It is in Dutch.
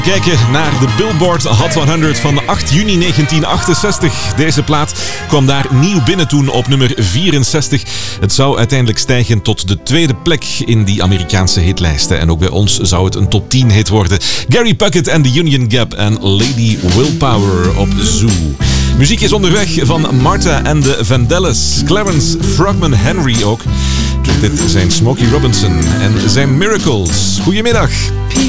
Kijken naar de Billboard Hot 100 van 8 juni 1968. Deze plaat kwam daar nieuw binnen toen op nummer 64. Het zou uiteindelijk stijgen tot de tweede plek in die Amerikaanse hitlijsten. En ook bij ons zou het een top 10 hit worden. Gary Puckett en The Union Gap en Lady Willpower op Zoo. Muziek is onderweg van Martha en de Vandellas. Clarence Frogman Henry ook. Dit zijn Smokey Robinson en zijn Miracles. Goedemiddag.